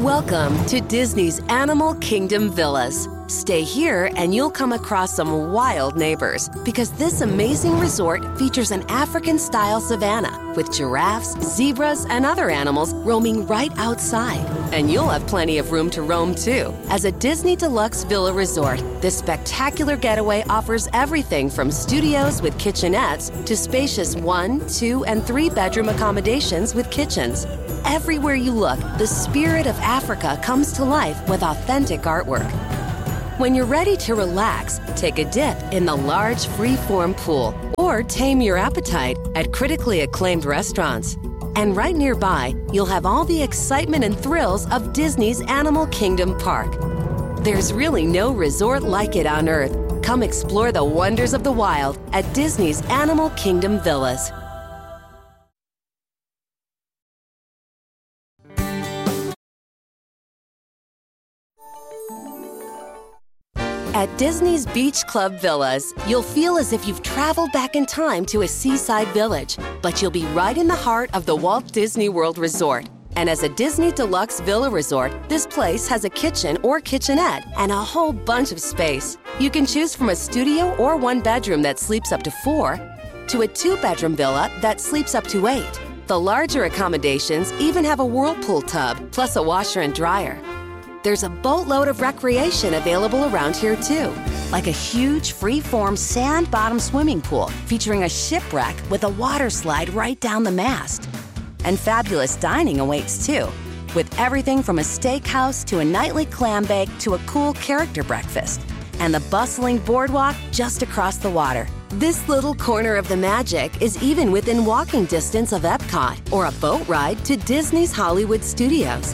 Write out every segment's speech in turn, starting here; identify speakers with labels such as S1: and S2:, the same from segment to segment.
S1: Welcome to Disney's Animal Kingdom Villas. Stay here and you'll come across some wild neighbors because this amazing resort features an African-style savanna with giraffes, zebras, and other animals roaming right outside. And you'll have plenty of room to roam too. As a Disney Deluxe Villa Resort, this spectacular getaway offers everything from studios with kitchenettes to spacious 1, 2, and 3 bedroom accommodations with kitchens. Everywhere you look, the spirit of Africa comes to life with authentic artwork. When you're ready to relax, take a dip in the large free-form pool or tame your appetite at critically acclaimed restaurants. And right nearby, you'll have all the excitement and thrills of Disney's Animal Kingdom Park. There's really no resort like it on Earth. Come explore the wonders of the wild at Disney's Animal Kingdom Villas. At Disney's Beach Club Villas, you'll feel as if you've traveled back in time to a seaside village, but you'll be right in the heart of the Walt Disney World Resort. And as a Disney Deluxe Villa Resort, this place has a kitchen or kitchenette and a whole bunch of space. You can choose from a studio or 1 bedroom that sleeps up to 4 to a 2-bedroom villa that sleeps up to 8. The larger accommodations even have a whirlpool tub, plus a washer and dryer. There's a boatload of recreation available around here too, like a huge free-form sand-bottom swimming pool featuring a shipwreck with a water slide right down the mast. And fabulous dining awaits too, with everything from a steakhouse to a nightly clam bake to a cool character breakfast. And the bustling boardwalk just across the water. This little corner of the magic is even within walking distance of Epcot or a boat ride to Disney's Hollywood Studios.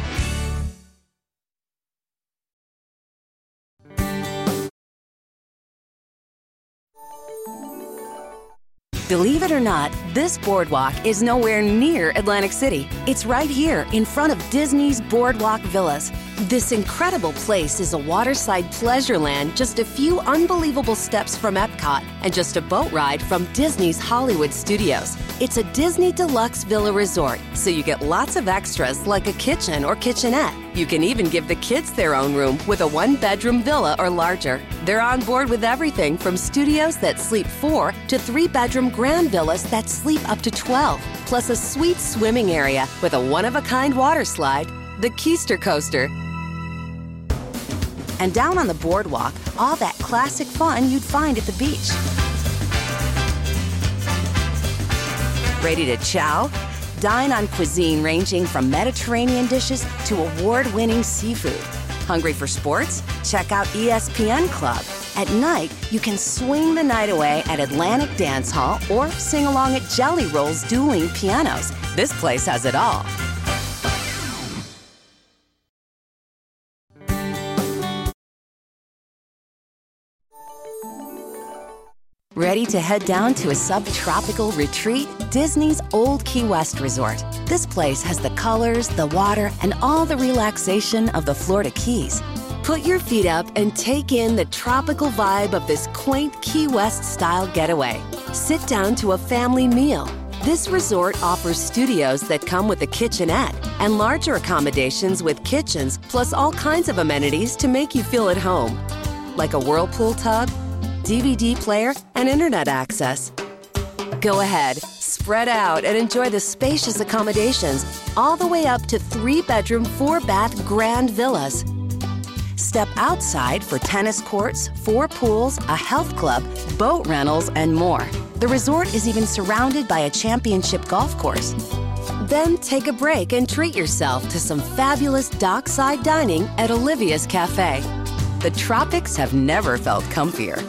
S1: Believe it or not, this boardwalk is nowhere near Atlantic City. It's right here in front of Disney's Boardwalk Villas. This incredible place is a waterside pleasure land just a few unbelievable steps from Epcot and just a boat ride from Disney's Hollywood Studios. It's a Disney Deluxe Villa Resort, so you get lots of extras like a kitchen or kitchenette. You can even give the kids their own room with a 1-bedroom villa or larger. They're on board with everything from studios that sleep 4 to 3-bedroom grand villas that sleep up to 12, plus a sweet swimming area with a one-of-a-kind water slide, the Keister Coaster. And down on the boardwalk, all that classic fun you'd find at the beach. Ready to chow? Dine on cuisine ranging from Mediterranean dishes to award-winning seafood. Hungry for sports? Check out ESPN Club. At night, you can swing the night away at Atlantic Dance Hall or sing along at Jelly Roll's dueling pianos. This place has it all. Ready to head down to a subtropical retreat? Disney's Old Key West Resort. This place has the colors, the water, and all the relaxation of the Florida Keys. Put your feet up and take in the tropical vibe of this quaint Key West-style getaway. Sit down to a family meal. This resort offers studios that come with a kitchenette and larger accommodations with kitchens, plus all kinds of amenities to make you feel at home, like a whirlpool tub, DVD player, and internet access. Go ahead, spread out and enjoy the spacious accommodations, all the way up to 3-bedroom, 4-bath grand villas. Step outside for tennis courts, 4 pools, a health club, boat rentals, and more. The resort is even surrounded by a championship golf course. Then take a break and treat yourself to some fabulous dockside dining at Olivia's Cafe. The tropics have never felt comfier.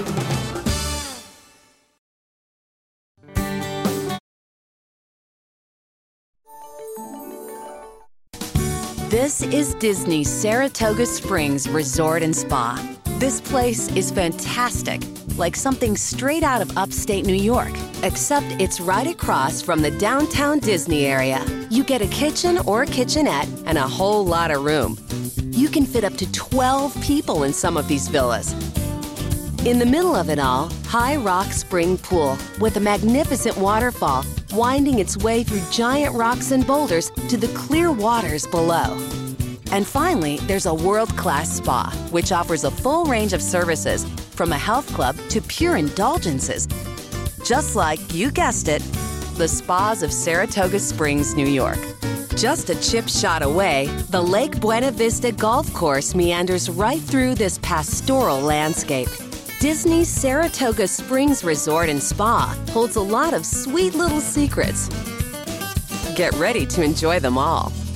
S1: This is Disney's Saratoga Springs Resort and Spa. This place is fantastic, like something straight out of upstate New York, except it's right across from the downtown Disney area. You get a kitchen or kitchenette and a whole lot of room. You can fit up to 12 people in some of these villas. In the middle of it all, High Rock Spring Pool with a magnificent waterfall winding its way through giant rocks and boulders to the clear waters below. And finally, there's a world-class spa, which offers a full range of services, from a health club to pure indulgences. Just like, you guessed it, the spas of Saratoga Springs, New York. Just a chip shot away, the Lake Buena Vista Golf Course meanders right through this pastoral landscape. Disney's Saratoga Springs Resort and Spa holds a lot of sweet little secrets. Get ready to enjoy them all.